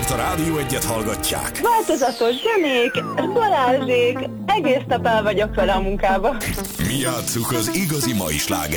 mert a Rádió Egyet hallgatják. Változatos zenék, Balázsék, egész nap el vagyok vele a munkába. Mi játsszuk az igazi mai slágereket.